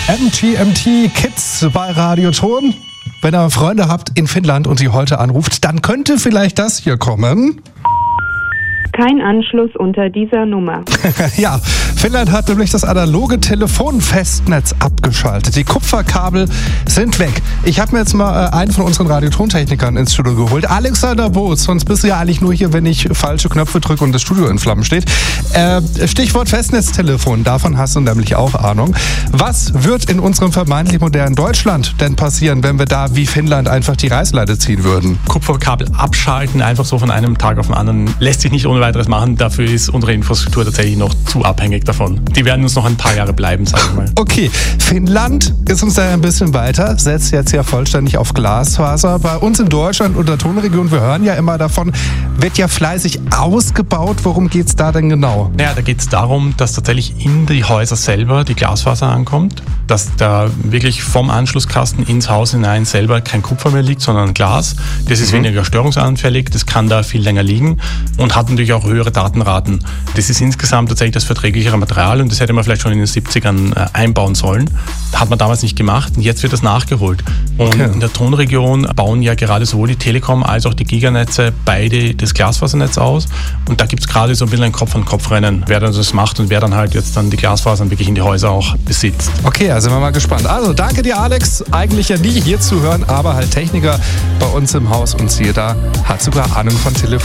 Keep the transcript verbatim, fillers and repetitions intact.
M T M T Kids bei Radioton. Wenn ihr Freunde habt in Finnland und sie heute anruft, dann könnte vielleicht das hier kommen. Kein Anschluss unter dieser Nummer. Ja, Finnland hat nämlich das analoge Telefonfestnetz abgeschaltet. Die Kupferkabel sind weg. Ich habe mir jetzt mal äh, einen von unseren Radiotontechnikern ins Studio geholt. Alexander Boos, sonst bist du ja eigentlich nur hier, wenn ich falsche Knöpfe drücke und das Studio in Flammen steht. Äh, Stichwort Festnetztelefon, davon hast du nämlich auch Ahnung. Was wird in unserem vermeintlich modernen Deutschland denn passieren, wenn wir da wie Finnland einfach die Reißleine ziehen würden? Kupferkabel abschalten, einfach so von einem Tag auf den anderen, lässt sich nicht ohne weiteres machen. Dafür ist unsere Infrastruktur tatsächlich noch zu abhängig davon. Die werden uns noch ein paar Jahre bleiben, sag ich mal. Okay, Finnland ist uns da ein bisschen weiter, setzt jetzt ja vollständig auf Glasfaser. Bei uns in Deutschland und der Tonregion, wir hören ja immer davon, wird ja fleißig ausgebaut. Worum geht es da denn genau? Naja, da geht es darum, dass tatsächlich in die Häuser selber die Glasfaser ankommt, dass da wirklich vom Anschlusskasten ins Haus hinein selber kein Kupfer mehr liegt, sondern Glas. Das ist mhm. weniger störungsanfällig, das kann da viel länger liegen und hat natürlich auch höhere Datenraten. Das ist insgesamt tatsächlich das verträglichere Material und das hätte man vielleicht schon in den siebzigern äh, einbauen sollen. Hat man damals nicht gemacht und jetzt wird das nachgeholt. Und okay. in der Tonregion bauen ja gerade sowohl die Telekom als auch die Giganetze beide das Glasfasernetz aus und da gibt es gerade so ein bisschen ein Kopf-an-Kopf-Rennen, wer dann das macht und wer dann halt jetzt dann die Glasfasern wirklich in die Häuser auch besitzt. Okay, also sind wir mal gespannt. Also danke dir, Alex. Eigentlich ja nie hier zu hören, aber halt Techniker bei uns im Haus und siehe da, hat sogar Ahnung von Telefon.